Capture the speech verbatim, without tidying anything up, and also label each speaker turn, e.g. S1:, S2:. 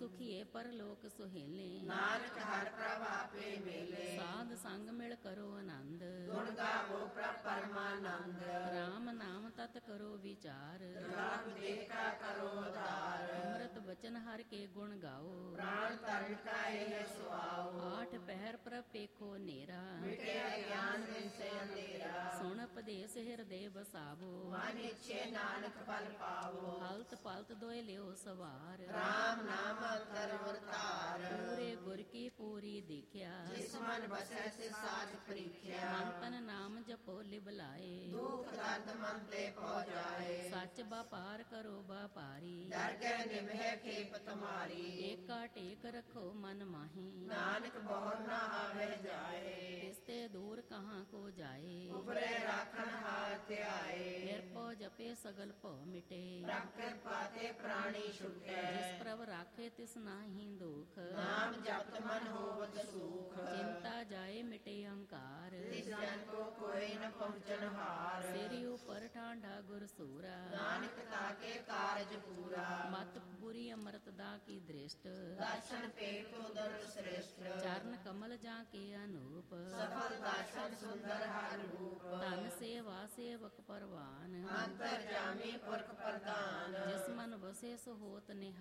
S1: ਸੁਖੀਏ ਪਰਲੋਕ ਸੁਹੇਲੇ।
S2: ਨਾਨਕ ਹਰਿ ਪ੍ਰਭ ਆਪੇ ਮੇਲੇ।
S1: ਸਾਧ ਸੰਗ ਮਿਲ ਕਰੋ ਆਨੰਦ।
S2: ਗੁਣ ਗਾਵੋ ਪ੍ਰਭ ਪਰਮਾਨੰਦ।
S1: ਰਾਮ ਨਾਮ ਤਤ ਕਰੋ ਵਿਚਾਰ।
S2: ਰਾਮ ਦੇਖਾ ਕਰੋ ਉਧਾਰ।
S1: ਅੰਮ੍ਰਿਤ ਬਚਨ ਹਰਿ ਕੇ ਗੁਣ ਗਾਓ।
S2: ਪ੍ਰਾਣ ਧਰਨ ਕਾ ਇਹ ਸੁਆਓ।
S1: ਆਠ ਪਹਿਰ ਪ੍ਰਭ ਪੇਖੋ ਨੇਰਾ।
S2: ਮਿਟਿਆ ਗਿਆਨ ਵਿਸੇ ਅੰਧੇਰਾ।
S1: ਸੁਣ ਉਪਦੇਸ ਹਿਰਦੇ ਬਸਾਵੋ।
S2: ਮਨ ਇੱਛੇ ਨਾਨਕ ਫਲ ਪਾਵੋ।
S1: ਹਲਤ ਪਲਤ ਦੋਇ ਲਿਓ ਸਵਾਰ।
S2: ਰਾਮ ਨਾਮ ਅੰਤਰ ਵਰਤਾਰ।
S1: ਪੂਰੇ ਗੁਰ ਕੀ ਪੂਰੀ ਦੇਖਿਆ।
S2: ਜਿਸ ਮਨ ਬਸੈ ਤਿਸ ਸਾਚ ਪ੍ਰੀਖਿਆ।
S1: ਮਨ ਤਨ ਨਾਮ ਜਪੋ ਲਿਵ ਲਾਏ।
S2: ਦੁਖ ਦਰਦ ਮਨ ਤੇ ਪਹੁ ਜਾਏ।
S1: ਸੱਚ ਬਾਪਾਰ ਕਰੋ ਬਾਪਾਰੀ।
S2: ਡਰ ਕੇ ਨਿਭੇ ਖੇਪ ਤੁਮਾਰੀ।
S1: ਏਕਾ ਟੇਕ ਰੱਖੋ ਮਨ ਮਾਹੀ।
S2: ਨਾਨਕ ਬਹੁ ਨਾ ਆਵੇ ਜਾਏ।
S1: ਇਸ ਤੇ ਦੂਰ ਕਹਾਂ ਕੋ ਜਾਏ।
S2: ਉਪਰੇ ਰਾਖਣ ਹਾਰ ਧਿਆਏ।
S1: ਨਿਰਭਉ ਜਪੇ ਸਗਲ ਭਉ ਮਿਟੇ।
S2: ਪ੍ਰਭ ਕਿਰਪਾ ਤੇ ਪ੍ਰਾਣੀ ਛੁਟੈ।
S1: ਜਿਸ ਪ੍ਰਭ ਰਾਖੇ ਤਿਸ ਨਾਹੀ ਦੁਖ।
S2: ਨਾਮ ਜਪਤ ਮਨ ਹੋਵਤ ਸੂਖ।
S1: ਚਿੰਤਾ ਜਾਏ ਮਿਟੇ ਅਹੰਕਾਰ।
S2: ਤਿਸ ਜਨ ਕੋ ਕੋਈ ਨ ਪਹੁੰਚਨ ਹਾਰ।
S1: ਸਿਰ ਉਪਰ ਠਾਂਡਾ ਗੁਰ ਸੂਰਾ।
S2: ਨਾਨਕ ਤਾਕੇ ਕਾਰਜ ਪੂਰਾ।
S1: ਮਤ ਬੁਰੀ ਅੰਮ੍ਰਿਤ ਦਾ ਕੀ ਦ੍ਰਿਸ਼ਟ।
S2: ਦਰਸ਼ਨ ਪੇਟ ਉਦਰ ਸ੍ਰੇਸ਼ਟ।
S1: ਚਰਨ ਕਮਲ ਜਾ ਕੇ ਅਨੂਪ।
S2: ਸਫਲ ਦਰਸ਼ਨ ਸੁੰਦਰ ਹਰ ਰੂਪ।
S1: ਧਨ ਸੇਵਾ ਸੇਵਕ ਪਰਵਾਨ।
S2: ਅੰਤਰ ਜਾਮੀ ਪੁਰਖ ਪ੍ਰਧਾਨ।
S1: ਜਿਸ ਮਨ ਵਸੇ ਸੋ ਹੋਤ ਨਿਹਾਲ।